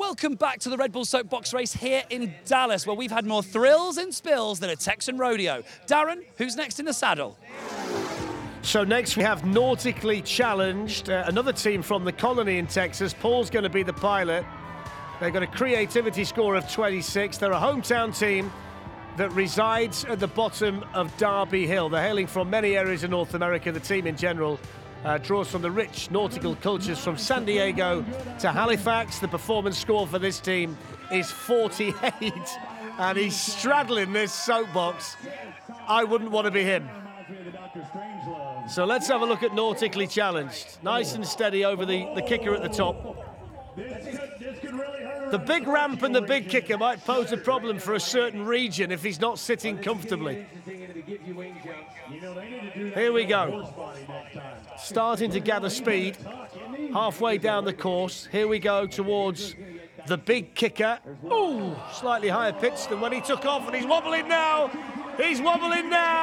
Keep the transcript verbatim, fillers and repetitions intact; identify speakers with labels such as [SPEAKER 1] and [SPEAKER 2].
[SPEAKER 1] Welcome back to the Red Bull Soapbox race here in Dallas, where we've had more thrills and spills than a Texan rodeo. Darren, who's next in the saddle?
[SPEAKER 2] So next we have Nautically Challenged, uh, another team from the Colony in Texas. Paul's going to be the pilot. They've got a creativity score of twenty-six. They're a hometown team that resides at the bottom of Darby Hill. They're hailing from many areas of North America. The team in general uh, draws from the rich nautical cultures from San Diego to Halifax. The performance score for this team is forty-eight, and he's straddling this soapbox. I wouldn't want to be him. So let's have a look at Nautically Challenged. Nice and steady over the, the kicker at the top. The big ramp and the big kicker might pose a problem for a certain region if he's not sitting comfortably. Here we go. Starting to gather speed. Halfway down the course. Here we go towards the big kicker. Ooh, slightly higher pitch than when he took off, and he's wobbling now. He's wobbling now.